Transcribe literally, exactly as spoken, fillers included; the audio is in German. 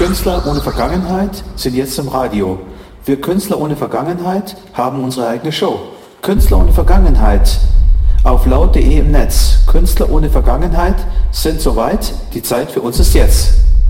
Künstler ohne Vergangenheit sind jetzt im Radio. Wir Künstler ohne Vergangenheit haben unsere eigene Show. Künstler ohne Vergangenheit auf laut punkt de im Netz. Künstler ohne Vergangenheit sind soweit, die Zeit für uns ist jetzt.